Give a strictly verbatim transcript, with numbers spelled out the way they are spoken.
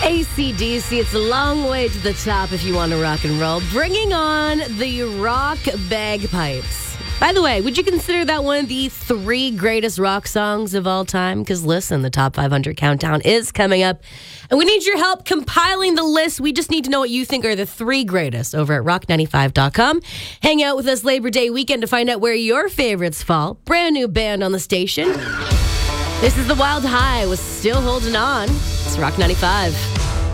A C D C, it's a long way to the top if you want to rock and roll. Bringing on the rock bagpipes. By the way, would you consider that one of the three greatest rock songs of all time? Because listen, the top five hundred countdown is coming up. And we need your help compiling the list. We just need to know what you think are the three greatest over at rock ninety-five dot com. Hang out with us Labor Day weekend to find out where your favorites fall. Brand new band on the station. This is The Wild High with Still Holding On. It's Rock ninety-five.